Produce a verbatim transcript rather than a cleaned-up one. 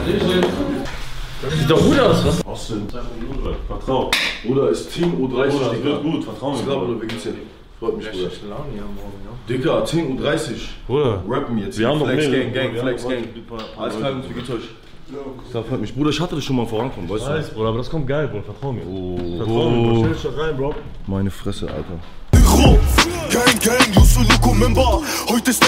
Das sieht doch gut aus, was? Was denn? Vertrau. Bruder, ist Team U dreißig, Bruder, Digga. wird gut, vertrau mir. Ich glaube, Bruder, wie geht's dir? Freut mich, Bruder. Laune hier morgen, ja. Digga, Team U dreißig. Bruder. Rappen jetzt. Wir haben noch Flex mehr. Gang, Gang, Flex Gang. Alles klar, wie geht's euch? Das freut mich. Bruder, ich hatte das schon mal vorankommen, weißt du? Weiß, Bruder, aber das kommt geil, Bruder, vertrau mir. Oh, Vertrau mir, Bruder, stell dich doch rein, Bro. meine Fresse, Alter. Gang, gang, Yusu Luko Member. Heute ist